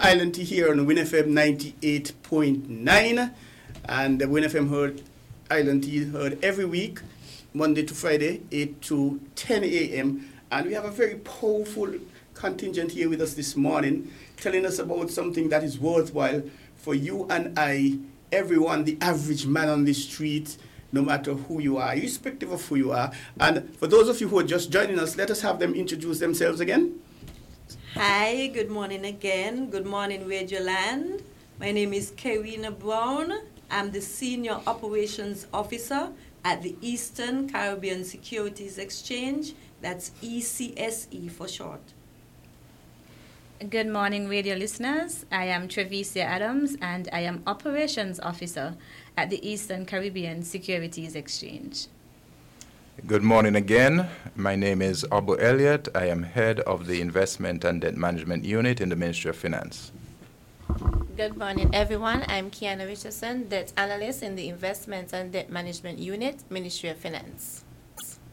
Island Tea here on Win FM 98.9. And the Win FM Island Tea heard every week, Monday to Friday, 8 to 10 a.m. And we have a very powerful contingent here with us this morning, telling us about something that is worthwhile for you and I, everyone, the average man on the street, no matter who you are, irrespective of who you are. And for those of you who are just joining us, let us have them introduce themselves again. Hi, good morning again. Good morning, Radio Land. My name is Karina Brown. I'm the Senior Operations Officer at the Eastern Caribbean Securities Exchange. That's ECSE for short. Good morning, radio listeners. I am Trevicia Adams, and I am Operations Officer at the Eastern Caribbean Securities Exchange. Good morning again. My name is Abu Elliott. I am head of the Investment and Debt Management Unit in the Ministry of Finance. Good morning, everyone. I'm Kiana Richardson, Debt Analyst in the Investment and Debt Management Unit, Ministry of Finance.